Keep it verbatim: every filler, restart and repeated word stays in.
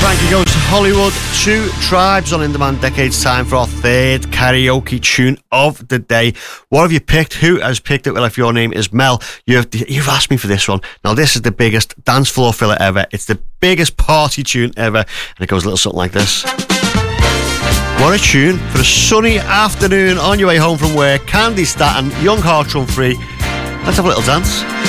Frankie Goes to Hollywood. Two Tribes on In Demand Decades time for our third karaoke tune of the day. What have you picked? Who has picked it? Well, if your name is Mel, you have, you've asked me for this one. Now, this is the biggest dance floor filler ever. It's the biggest party tune ever, and it goes a little something like this. What a tune for a sunny afternoon on your way home from work. Candy Staton, Young Heart Run Free. Let's have a little dance.